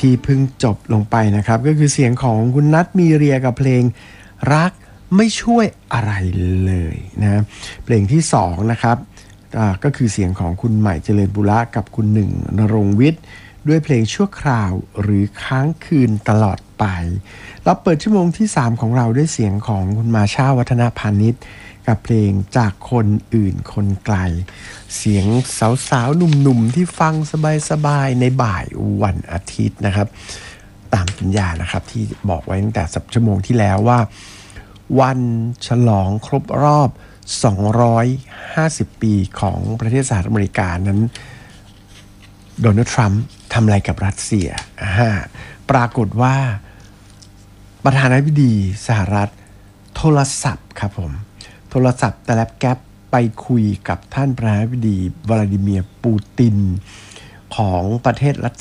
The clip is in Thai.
ที่เพิ่งจบลงไปนะครับก็คือเสียงของคุณนัทมีเรียกับเพลงรักไม่ช่วยอะไรเลยนะเพลงที่2นะครับก็คือเสียงของคุณใหม่เจริญบุระกับคุณหนึ่งณรงค์วิทย์ด้วยเพลงชั่วคราวหรือค้างคืนตลอดไปเราเปิดชั่วโมงที่3ของเราด้วยเสียงของคุณมาชาวัฒนพานิชกับเพลงจากคนอื่นคนไกลเสียงสาวๆหนุ่มๆที่ฟังสบายๆในบ่ายวันอาทิตย์นะครับตามสัญญานะครับที่บอกไว้ตั้งแต่สัปชั่วโมงที่แล้วว่าวันฉลองครบรอบ250 ปีของประเทศสหรัฐอเมริกานั้นโดนัลด์ทรัมป์ทำอะไรกับรัสเซียปรากฏว่าประธานาธิบดีสหรัฐโทรศัพท์ครับผมโทรศัพท์แต่ละแก๊ปไปคุยกับท่านประธานาธิบดีวลาดิเมียร์ปูตินของประเทศรัส